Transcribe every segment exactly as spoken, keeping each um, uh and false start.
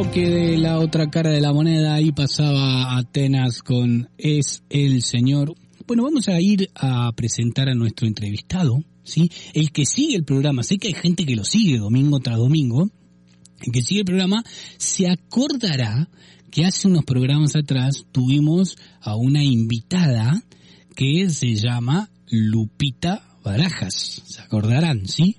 bloque de La Otra Cara de la Moneda. Ahí pasaba Atenas con Es el Señor. Bueno, vamos a ir a presentar a nuestro entrevistado, ¿sí? El que sigue el programa. Sé que hay gente que lo sigue domingo tras domingo. El que sigue el programa se acordará que hace unos programas atrás tuvimos a una invitada que se llama Lupita Barajas. ¿Se acordarán, sí?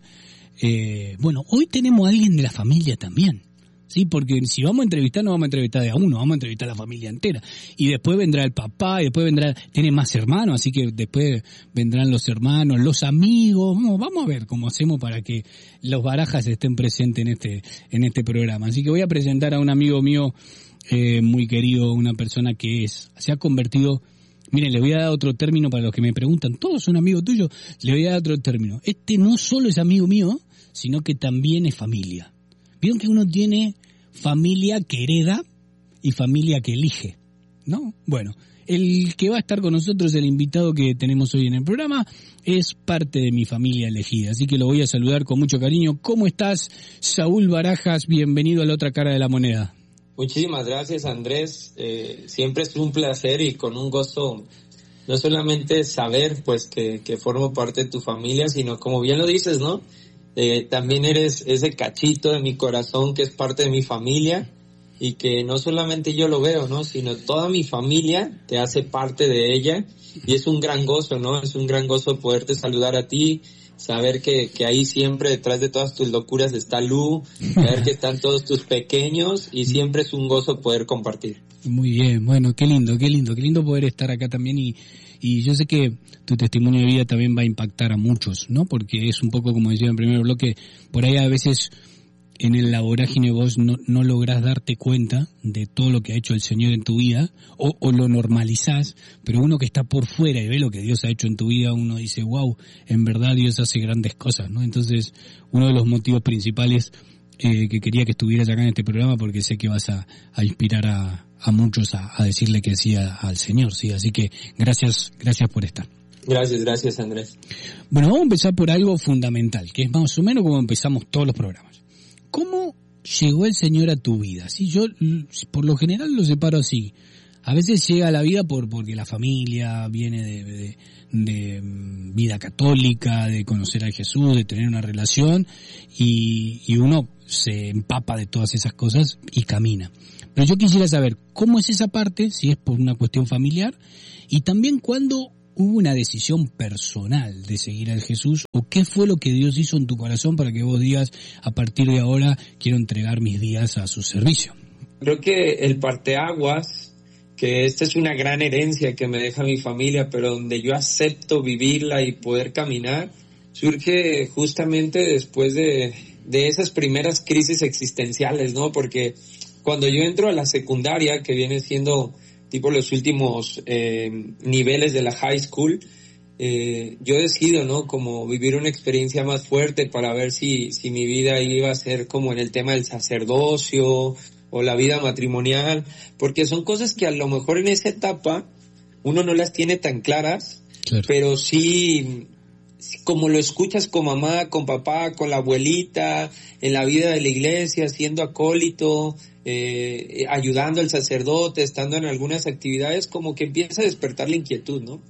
Eh, bueno, hoy tenemos a alguien de la familia también, ¿sí? Porque si vamos a entrevistar, no vamos a entrevistar de a uno, vamos a entrevistar a la familia entera. Y después vendrá el papá, y después vendrá, tiene más hermanos, así que después vendrán los hermanos, los amigos. Vamos, vamos a ver cómo hacemos para que los Barajas estén presentes en este, en este programa. Así que voy a presentar a un amigo mío, eh, muy querido, una persona que es, se ha convertido. Miren, le voy a dar otro término para los que me preguntan, ¿todos son amigos tuyos? Le voy a dar otro término. Este no solo es amigo mío, sino que también es familia. ¿Vieron que uno tiene familia que hereda y familia que elige? ¿No? Bueno, el que va a estar con nosotros, el invitado que tenemos hoy en el programa, es parte de mi familia elegida. Así que lo voy a saludar con mucho cariño. ¿Cómo estás, Saúl Barajas? Bienvenido a La Otra Cara de la Moneda. Muchísimas gracias, Andrés. Eh, siempre es un placer y con un gozo, no solamente saber pues que, que formo parte de tu familia, sino como bien lo dices, ¿no? Eh, también eres ese cachito de mi corazón que es parte de mi familia y que no solamente yo lo veo, ¿no? Sino toda mi familia te hace parte de ella y es un gran gozo, ¿no? Es un gran gozo poderte saludar a ti, saber que, que ahí siempre detrás de todas tus locuras está Lu, saber que están todos tus pequeños y siempre es un gozo poder compartir. Muy bien, bueno, qué lindo, qué lindo, qué lindo poder estar acá también y, y yo sé que tu testimonio de vida también va a impactar a muchos, ¿no? Porque es un poco como decía en el primer bloque, por ahí a veces en el vorágine vos no, no lográs darte cuenta de todo lo que ha hecho el Señor en tu vida, o, o lo normalizás, pero uno que está por fuera y ve lo que Dios ha hecho en tu vida, uno dice, wow, en verdad Dios hace grandes cosas, ¿no? Entonces, uno de los motivos principales eh, que quería que estuvieras acá en este programa, porque sé que vas a, a inspirar a, a muchos a, a decirle que sí a, al Señor, ¿sí? Así que gracias, gracias por estar. Gracias, gracias, Andrés. Bueno, vamos a empezar por algo fundamental, que es más o menos como empezamos todos los programas. ¿Cómo llegó el Señor a tu vida? Sí, yo por lo general lo separo así. A veces llega a la vida por porque la familia viene de, de, de vida católica, de conocer a Jesús, de tener una relación, y, y uno se empapa de todas esas cosas y camina. Pero yo quisiera saber cómo es esa parte, si es por una cuestión familiar, y también cuándo hubo una decisión personal de seguir a Jesús, o qué fue lo que Dios hizo en tu corazón para que vos digas, a partir de ahora quiero entregar mis días a su servicio. Creo que el parteaguas, que esta es una gran herencia que me deja mi familia, pero donde yo acepto vivirla y poder caminar, surge justamente después de, de esas primeras crisis existenciales, ¿no? Porque cuando yo entro a la secundaria, que viene siendo tipo los últimos eh, niveles de la high school, eh, yo decido, ¿no? Como vivir una experiencia más fuerte para ver si, si mi vida iba a ser como en el tema del sacerdocio o la vida matrimonial, porque son cosas que a lo mejor en esa etapa uno no las tiene tan claras, claro. Pero sí, como lo escuchas con mamá, con papá, con la abuelita, en la vida de la iglesia, siendo acólito, eh, ayudando al sacerdote, estando en algunas actividades, como que empieza a despertar la inquietud, ¿no?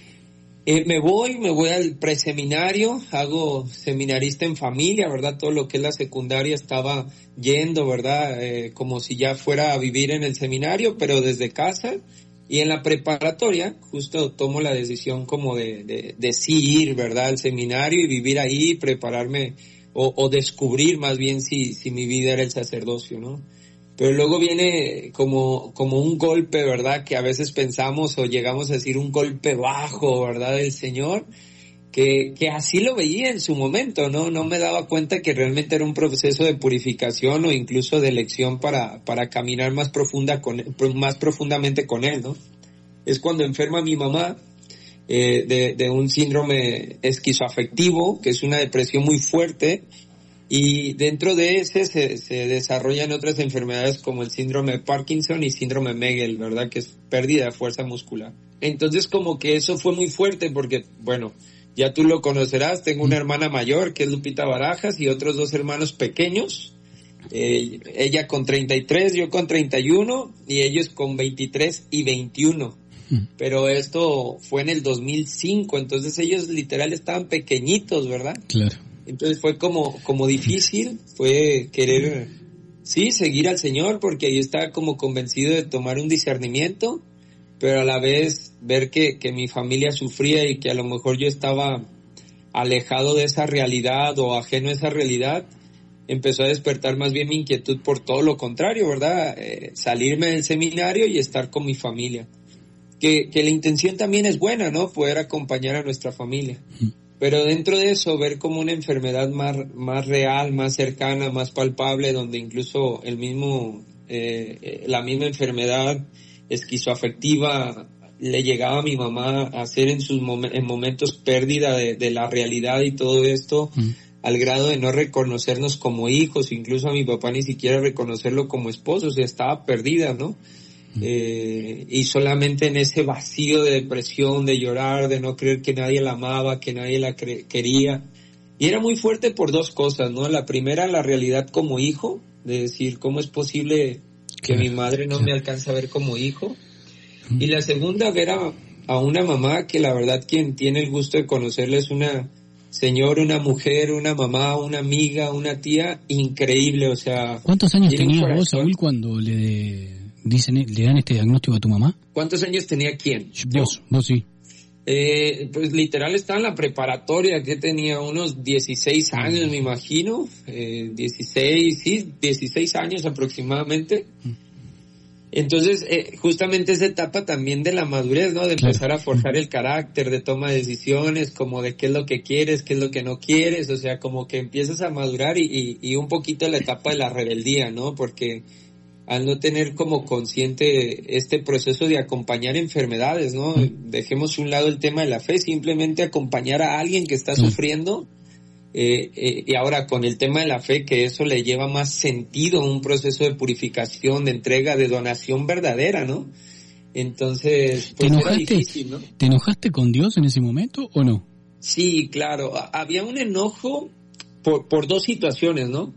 Eh, me voy, me voy al preseminario, hago seminarista en familia, ¿verdad? Todo lo que es la secundaria estaba yendo, ¿verdad? Eh, como si ya fuera a vivir en el seminario, pero desde casa. Y en la preparatoria, justo tomo la decisión como de, de, de sí ir, ¿verdad? Al seminario y vivir ahí, prepararme, o, o descubrir más bien si, si mi vida era el sacerdocio, ¿no? Pero luego viene como, como un golpe, ¿verdad? Que a veces pensamos o llegamos a decir un golpe bajo, ¿verdad? Del Señor, que, que así lo veía en su momento, ¿no? No me daba cuenta que realmente era un proceso de purificación o incluso de elección para, para caminar más profunda con, más profundamente con Él, ¿no? Es cuando enferma mi mamá, eh, de, de un síndrome esquizoafectivo, que es una depresión muy fuerte, y dentro de ese se, se desarrollan otras enfermedades como el síndrome de Parkinson y síndrome Mengele, ¿verdad? Que es pérdida de fuerza muscular. Entonces como que eso fue muy fuerte porque, bueno, ya tú lo conocerás, tengo una hermana mayor que es Lupita Barajas y otros dos hermanos pequeños Eh, ella con treinta y tres, yo con treinta y uno y ellos con veintitrés y veintiuno. Mm. Pero esto fue en el dos mil cinco, entonces ellos literal estaban pequeñitos, ¿verdad? Claro. Entonces fue como, como difícil, fue querer, sí, seguir al Señor, porque yo estaba como convencido de tomar un discernimiento, pero a la vez ver que, que mi familia sufría y que a lo mejor yo estaba alejado de esa realidad o ajeno a esa realidad, empezó a despertar más bien mi inquietud por todo lo contrario, ¿verdad? Eh, salirme del seminario y estar con mi familia. Que, que la intención también es buena, ¿no? Poder acompañar a nuestra familia. Pero dentro de eso, ver como una enfermedad más, más real, más cercana, más palpable, donde incluso el mismo, eh, la misma enfermedad esquizoafectiva le llegaba a mi mamá a hacer en sus mom- en momentos pérdida de, de la realidad y todo esto, mm. al grado de no reconocernos como hijos, incluso a mi papá ni siquiera reconocerlo como esposo, o sea, estaba perdida, ¿no? Mm. Eh, y solamente en ese vacío de depresión, de llorar, de no creer que nadie la amaba, que nadie la cre- quería. Y era muy fuerte por dos cosas, ¿no? La primera, la realidad como hijo, de decir, ¿cómo es posible que mi madre no me alcance a ver como hijo? Y la segunda, ver a, a una mamá que la verdad quien tiene el gusto de conocerla es una señora, una mujer, una mamá, una amiga, una tía increíble, o sea... ¿Cuántos años tenías vos, Saúl, cuando le dicen, le dan este diagnóstico a tu mamá? ¿Cuántos años tenía quién? Vos, Yo. vos sí. Eh, pues literal estaba en la preparatoria, que tenía unos dieciséis años, me imagino, eh, dieciséis, sí, dieciséis años aproximadamente. Entonces, eh, justamente esa etapa también de la madurez, ¿no? De empezar a forjar el carácter, de toma de decisiones, como de qué es lo que quieres, qué es lo que no quieres, o sea, como que empiezas a madurar y, y, y un poquito la etapa de la rebeldía, ¿no? Porque al no tener como consciente este proceso de acompañar enfermedades, ¿no? Dejemos un lado el tema de la fe, simplemente acompañar a alguien que está sufriendo. Eh, eh, y ahora con el tema de la fe, que eso le lleva más sentido, un proceso de purificación, de entrega, de donación verdadera, ¿no? Entonces, pues ¿Te enojaste, era difícil, ¿no? ¿Te enojaste con Dios en ese momento o no? Sí, claro, había un enojo por, por dos situaciones, ¿no?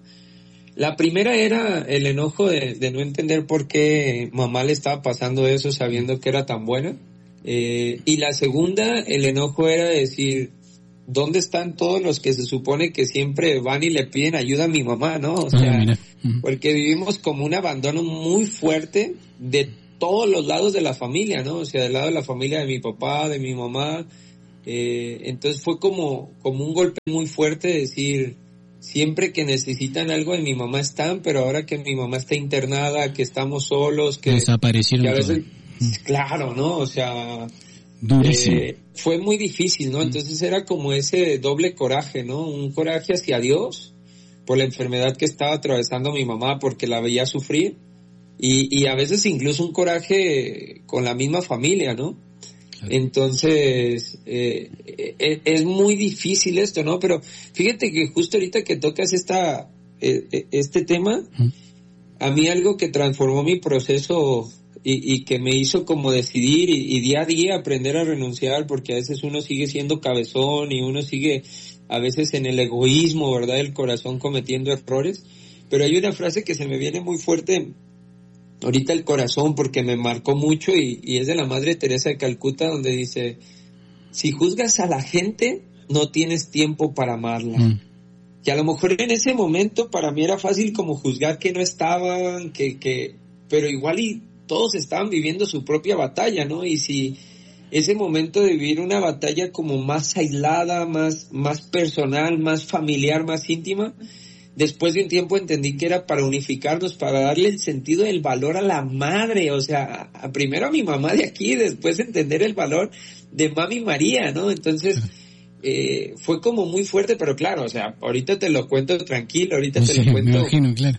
La primera era el enojo de, de no entender por qué mamá le estaba pasando eso sabiendo que era tan buena. Eh, y la segunda, el enojo era decir, ¿dónde están todos los que se supone que siempre van y le piden ayuda a mi mamá, no? O sea, ah, porque vivimos como un abandono muy fuerte de todos los lados de la familia, ¿no? O sea, del lado de la familia de mi papá, de mi mamá. Eh, entonces fue como, como un golpe muy fuerte de decir, siempre que necesitan algo de mi mamá están, pero ahora que mi mamá está internada, que estamos solos, que desaparecieron que a veces, claro, ¿no? O sea, durísimo. Eh, fue muy difícil, ¿no? Entonces era como ese doble coraje, ¿no? Un coraje hacia Dios por la enfermedad que estaba atravesando mi mamá porque la veía sufrir y, y a veces incluso un coraje con la misma familia, ¿no? Claro. Entonces eh, eh, es muy difícil esto, ¿no? Pero fíjate que justo ahorita que tocas esta eh, este tema, ¿Mm? A mí algo que transformó mi proceso Y, y que me hizo como decidir y, y día a día aprender a renunciar, porque a veces uno sigue siendo cabezón y uno sigue a veces en el egoísmo, ¿verdad? El corazón cometiendo errores. Pero hay una frase que se me viene muy fuerte ahorita el corazón porque me marcó mucho y, y es de la Madre Teresa de Calcuta, donde dice, si juzgas a la gente, no tienes tiempo para amarla. Mm. Que a lo mejor en ese momento para mí era fácil como juzgar que no estaban, que, que, pero igual y todos estaban viviendo su propia batalla, ¿no? Y si ese momento de vivir una batalla como más aislada, más, más personal, más familiar, más íntima, después de un tiempo entendí que era para unificarnos, para darle el sentido del valor a la madre, o sea, a, primero a mi mamá de aquí, después entender el valor de Mami María, ¿no? Entonces, eh, fue como muy fuerte, pero claro, o sea, ahorita te lo cuento tranquilo, ahorita te sí, lo cuento. Me imagino, claro.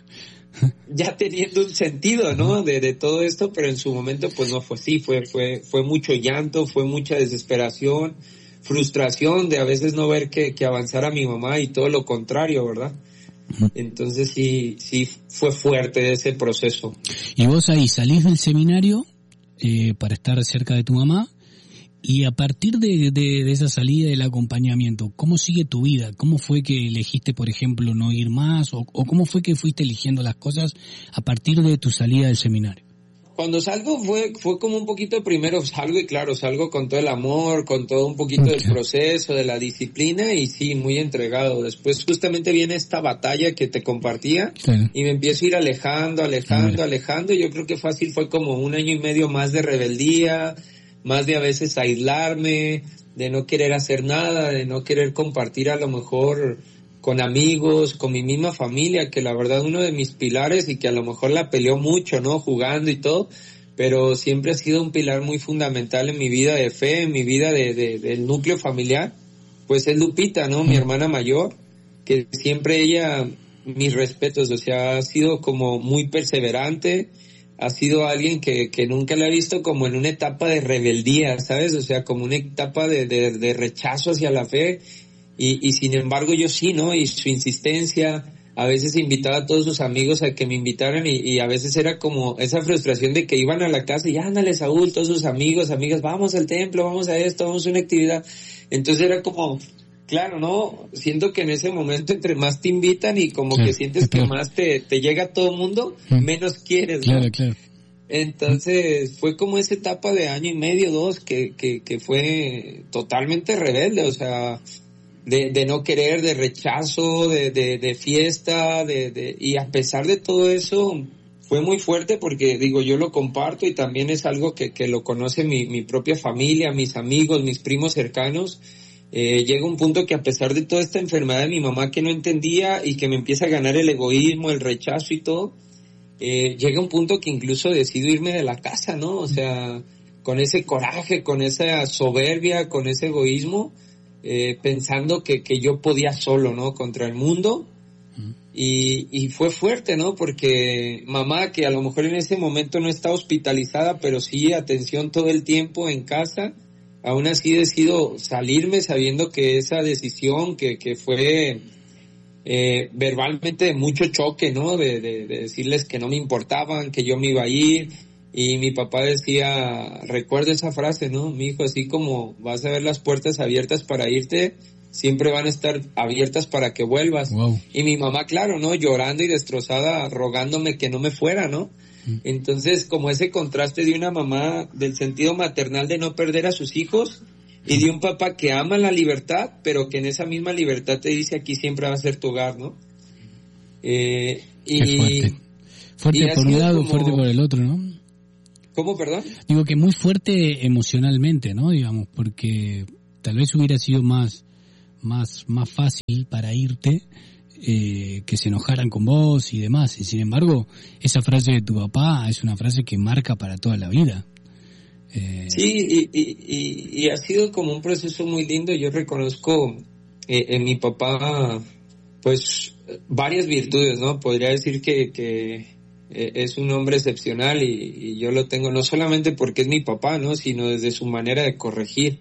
Ya teniendo un sentido, ¿no? De, de todo esto, pero en su momento pues no fue así, fue, fue, fue mucho llanto, fue mucha desesperación, frustración de a veces no ver que, que avanzara mi mamá y todo lo contrario, ¿verdad? Entonces sí, sí fue fuerte ese proceso. Y vos ahí salís del seminario eh, para estar cerca de tu mamá Y a partir de, de, de esa salida del acompañamiento, ¿cómo sigue tu vida? ¿Cómo fue que elegiste, por ejemplo, no ir más? ¿O, o cómo fue que fuiste eligiendo las cosas a partir de tu salida del seminario? Cuando salgo fue fue como un poquito, primero salgo y claro, salgo con todo el amor, con todo un poquito okay. del proceso, de la disciplina y sí, muy entregado. Después justamente viene esta batalla que te compartía sí. y me empiezo a ir alejando, alejando, alejando. Yo creo que fácil fue como un año y medio más de rebeldía, más de a veces aislarme, de no querer hacer nada, de no querer compartir a lo mejor con amigos, con mi misma familia, que la verdad uno de mis pilares y que a lo mejor la peleó mucho, ¿no? Jugando y todo, pero siempre ha sido un pilar muy fundamental en mi vida de fe, en mi vida de, de del núcleo familiar, pues es Lupita, ¿no? Mi hermana mayor, que siempre ella, mis respetos, o sea, ha sido como muy perseverante, ha sido alguien que, que nunca la he visto como en una etapa de rebeldía, ¿sabes? O sea, como una etapa de, de, de rechazo hacia la fe. Y, y sin embargo yo sí, ¿no? Y su insistencia, a veces invitaba a todos sus amigos a que me invitaran y, y a veces era como esa frustración de que iban a la casa y ándale Saúl, todos sus amigos, amigas, vamos al templo, vamos a esto, vamos a una actividad. Entonces era como, claro, ¿no? Siento que en ese momento entre más te invitan y como sí, que sientes que más te, te llega todo el mundo, mm. menos quieres, ¿no? Claro, claro. Entonces fue como esa etapa de año y medio, dos, que, que, que fue totalmente rebelde, o sea, de, de no querer, de rechazo, de, de, de fiesta, de, de, y a pesar de todo eso, fue muy fuerte porque, digo, yo lo comparto y también es algo que, que lo conoce mi, mi propia familia, mis amigos, mis primos cercanos. Eh, llega un punto que a pesar de toda esta enfermedad de mi mamá que no entendía y que me empieza a ganar el egoísmo, el rechazo y todo, eh, llega un punto que incluso decido irme de la casa, ¿no? O sea, con ese coraje, con esa soberbia, con ese egoísmo, Eh, pensando que, que yo podía solo, ¿no? Contra el mundo. Y, y fue fuerte, ¿no? Porque mamá, que a lo mejor en ese momento no está hospitalizada, pero sí atención todo el tiempo en casa, aún así decido salirme sabiendo que esa decisión que, que fue eh, verbalmente de mucho choque, ¿no? De, de, de decirles que no me importaban, que yo me iba a ir. Y mi papá decía, recuerda esa frase, ¿no? Mi hijo, así como vas a ver las puertas abiertas para irte, siempre van a estar abiertas para que vuelvas. Wow. Y mi mamá, claro, ¿no? Llorando y destrozada, rogándome que no me fuera, ¿no? Mm. Entonces, como ese contraste de una mamá del sentido maternal de no perder a sus hijos y de un papá que ama la libertad, pero que en esa misma libertad te dice aquí siempre va a ser tu hogar, ¿no? Eh, y, Qué fuerte. Fuerte y por un lado, como... fuerte por el otro, ¿no? ¿Cómo, perdón? Digo que muy fuerte emocionalmente, ¿no? Digamos, porque tal vez hubiera sido más más más fácil para irte eh, que se enojaran con vos y demás. Y sin embargo, esa frase de tu papá es una frase que marca para toda la vida. Eh... Sí, y, y, y, y ha sido como un proceso muy lindo. Yo reconozco eh, en mi papá, pues, varias virtudes, ¿no? Podría decir que... que es un hombre excepcional y, y yo lo tengo no solamente porque es mi papá, ¿no? Sino desde su manera de corregir.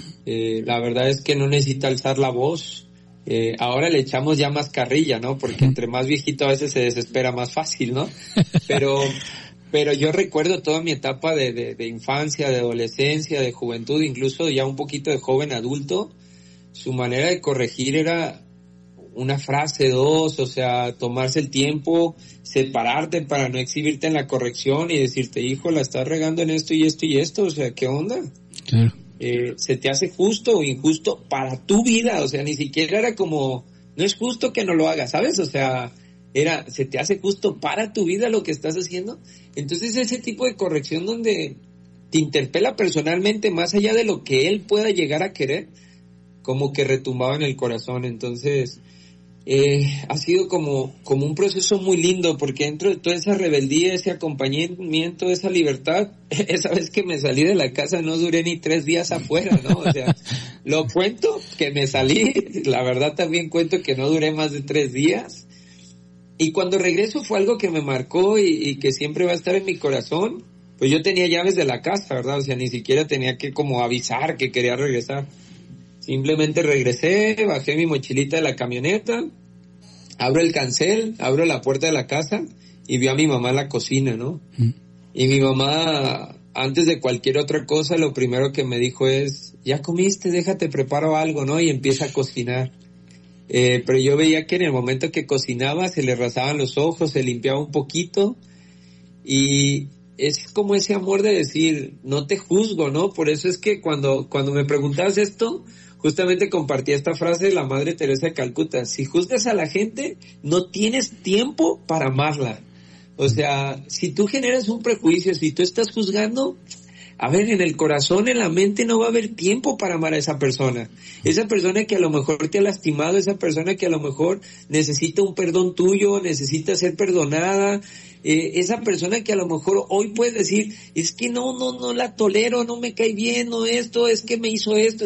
Eh, la verdad es que no necesita alzar la voz. Eh, ahora le echamos ya más carrilla, ¿no? Porque entre más viejito a veces se desespera más fácil, ¿no? Pero, pero yo recuerdo toda mi etapa de, de, de infancia, de adolescencia, de juventud, incluso ya un poquito de joven adulto. Su manera de corregir era una frase, dos, o sea, tomarse el tiempo, separarte para no exhibirte en la corrección y decirte, hijo, la estás regando en esto y esto y esto, o sea, ¿qué onda? Claro. Eh, se te hace justo o injusto para tu vida, o sea, ni siquiera era como, no es justo que no lo hagas, ¿sabes? O sea, era, se te hace justo para tu vida lo que estás haciendo. Entonces ese tipo de corrección donde te interpela personalmente más allá de lo que él pueda llegar a querer, como que retumbaba en el corazón. Entonces Eh, ha sido como, como un proceso muy lindo, porque dentro de toda esa rebeldía, ese acompañamiento, esa libertad, esa vez que me salí de la casa no duré ni tres días afuera, ¿no? O sea, lo cuento que me salí, la verdad también cuento que no duré más de tres días, y cuando regreso fue algo que me marcó y, y que siempre va a estar en mi corazón. Pues yo tenía llaves de la casa, ¿verdad? O sea, ni siquiera tenía que como avisar que quería regresar. Simplemente regresé, bajé mi mochilita de la camioneta, abro el cancel, abro la puerta de la casa y veo a mi mamá en la cocina, ¿no? Mm. Y mi mamá antes de cualquier otra cosa, lo primero que me dijo es, ya comiste, déjate, preparo algo, ¿no? Y empieza a cocinar. Eh, pero yo veía que en el momento que cocinaba se le rasaban los ojos, se limpiaba un poquito, y es como ese amor de decir, no te juzgo, ¿no? Por eso es que cuando, cuando me preguntabas esto, justamente compartí esta frase de la Madre Teresa de Calcuta: si juzgas a la gente, no tienes tiempo para amarla. O sea, si tú generas un prejuicio, si tú estás juzgando, a ver, en el corazón, en la mente no va a haber tiempo para amar a esa persona. Esa persona que a lo mejor te ha lastimado, esa persona que a lo mejor necesita un perdón tuyo, necesita ser perdonada, eh, esa persona que a lo mejor hoy puedes decir, es que no, no, no la tolero, no me cae bien, no esto, es que me hizo esto.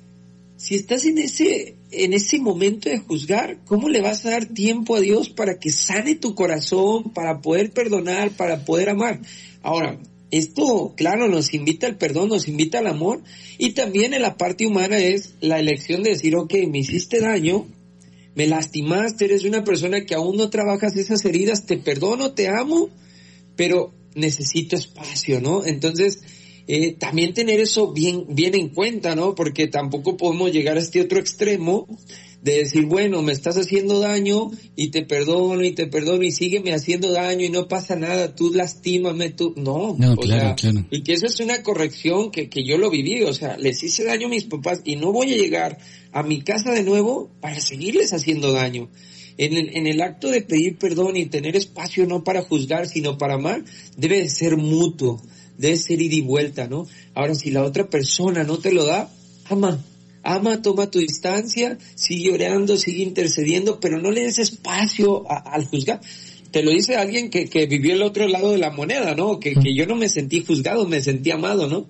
Si estás en ese, en ese momento de juzgar, ¿cómo le vas a dar tiempo a Dios para que sane tu corazón, para poder perdonar, para poder amar? Ahora, esto, claro, nos invita al perdón, nos invita al amor, y también en la parte humana es la elección de decir, ok, me hiciste daño, me lastimaste, eres una persona que aún no trabajas esas heridas, te perdono, te amo, pero necesito espacio, ¿no? Entonces, eh, también tener eso bien, bien en cuenta, ¿no? Porque tampoco podemos llegar a este otro extremo de decir, bueno, me estás haciendo daño y te perdono y te perdono y sígueme haciendo daño y no pasa nada, tú lastímame, tú... No, no o claro, sea, claro. Y que eso es una corrección que, que yo lo viví, o sea, les hice daño a mis papás y no voy a llegar a mi casa de nuevo para seguirles haciendo daño. En el, en el acto de pedir perdón y tener espacio no para juzgar, sino para amar, debe de ser mutuo, debe ser ida y vuelta, ¿no? Ahora, si la otra persona no te lo da, ama. Ama, toma tu distancia, sigue orando, sigue intercediendo, pero no le des espacio a, al juzgar. Te lo dice alguien que, que vivió el otro lado de la moneda, ¿no? Que, que yo no me sentí juzgado, me sentí amado, ¿no?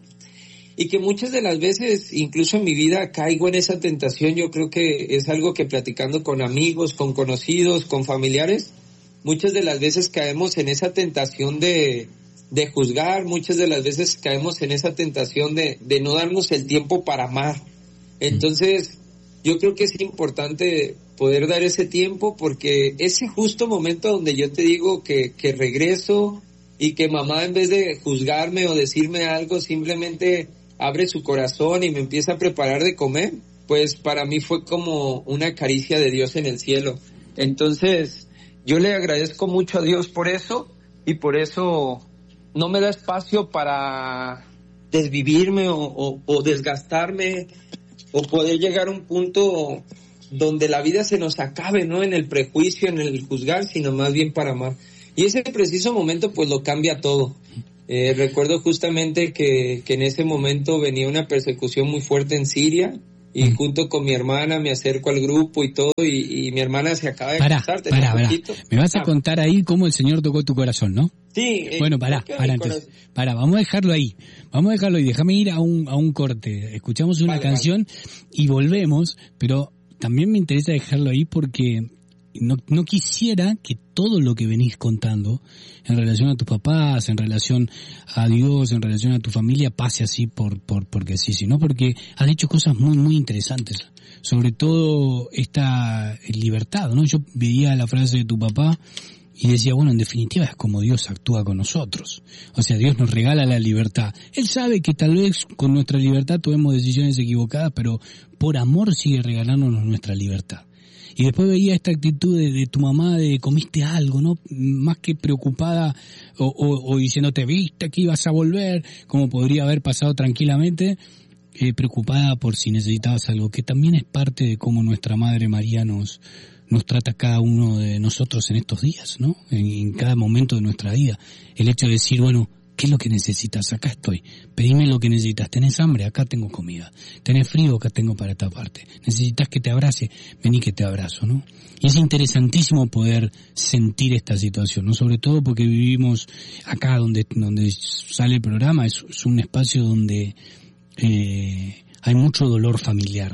Y que muchas de las veces, incluso en mi vida, caigo en esa tentación. Yo creo que es algo que platicando con amigos, con conocidos, con familiares, muchas de las veces caemos en esa tentación de, de juzgar, muchas de las veces caemos en esa tentación de, de no darnos el tiempo para amar. Entonces, yo creo que es importante poder dar ese tiempo, porque ese justo momento donde yo te digo que, que regreso y que mamá, en vez de juzgarme o decirme algo, simplemente abre su corazón y me empieza a preparar de comer, pues para mí fue como una caricia de Dios en el cielo. Entonces, yo le agradezco mucho a Dios por eso, y por eso no me da espacio para desvivirme o, o, o desgastarme, o poder llegar a un punto donde la vida se nos acabe, ¿no? En el prejuicio, en el juzgar, sino más bien para amar. Y ese preciso momento, pues, lo cambia todo. Eh, recuerdo justamente que, que en ese momento venía una persecución muy fuerte en Siria, y junto con mi hermana me acerco al grupo y todo, y, y mi hermana se acaba de pará, casar. Pará, pará. Me vas a ah. contar ahí cómo el Señor tocó tu corazón, ¿no? Sí. Bueno, pará, pará, entonces, pará, vamos a dejarlo ahí. Vamos a dejarlo ahí, déjame ir a un, a un corte. Escuchamos una vale, canción vale. y volvemos, pero también me interesa dejarlo ahí porque no, no quisiera que todo lo que venís contando en relación a tus papás, en relación a Dios, en relación a tu familia, pase así por, por, porque sí, sino porque has dicho cosas muy, muy interesantes. Sobre todo esta libertad, ¿no? Yo veía la frase de tu papá y decía, bueno, en definitiva es como Dios actúa con nosotros. O sea, Dios nos regala la libertad. Él sabe que tal vez con nuestra libertad tomemos decisiones equivocadas, pero por amor sigue regalándonos nuestra libertad. Y después veía esta actitud de, de tu mamá de comiste algo, ¿no? Más que preocupada o, o, o diciéndote, viste que ibas a volver, como podría haber pasado tranquilamente, eh, preocupada por si necesitabas algo, que también es parte de cómo nuestra Madre María nos, nos trata a cada uno de nosotros en estos días, ¿no? En, en cada momento de nuestra vida. El hecho de decir, bueno, ¿qué es lo que necesitas? Acá estoy. Pedime lo que necesitas. ¿Tenés hambre? Acá tengo comida. ¿Tenés frío? Acá tengo para taparte. ¿Necesitas que te abrace? Vení que te abrazo, ¿no? Y es interesantísimo poder sentir esta situación, ¿no? Sobre todo porque vivimos acá donde, donde sale el programa. Es, es un espacio donde eh, hay mucho dolor familiar.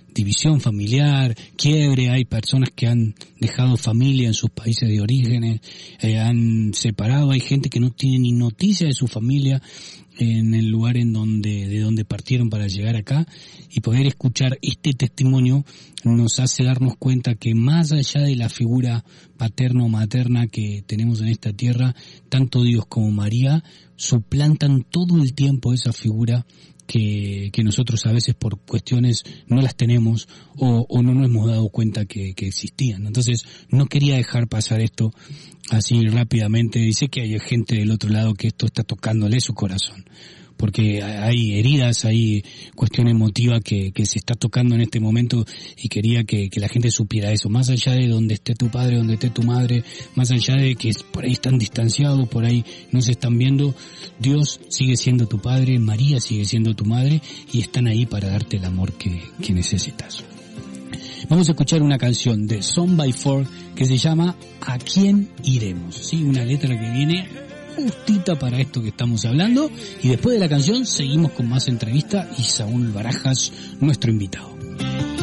división familiar, quiebre, hay personas que han dejado familia en sus países de orígenes, eh, han separado, hay gente que no tiene ni noticia de su familia en el lugar en donde, de donde partieron para llegar acá, y poder escuchar este testimonio nos hace darnos cuenta que más allá de la figura paterna o materna que tenemos en esta tierra, tanto Dios como María suplantan todo el tiempo esa figura que, que nosotros a veces por cuestiones no las tenemos o, o no nos hemos dado cuenta que, que existían. Entonces no quería dejar pasar esto así rápidamente. Dice que hay gente del otro lado que esto está tocándole su corazón, porque hay heridas, hay cuestión emotiva que, que se está tocando en este momento, y quería que, que la gente supiera eso, más allá de donde esté tu padre, donde esté tu madre, más allá de que por ahí están distanciados, por ahí no se están viendo, Dios sigue siendo tu padre, María sigue siendo tu madre, y están ahí para darte el amor que, que necesitas. Vamos a escuchar una canción de Son by Four que se llama ¿A quién iremos? Sí, una letra que viene justita para esto que estamos hablando, y después de la canción seguimos con más entrevista y Saúl Barajas, nuestro invitado.